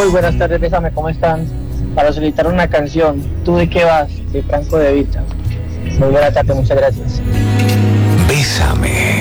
Muy buenas tardes, Bésame, ¿cómo están? Para solicitar una canción, ¿Tú de qué vas? De Franco De Vita. Muy buena tarde, muchas gracias. Bésame.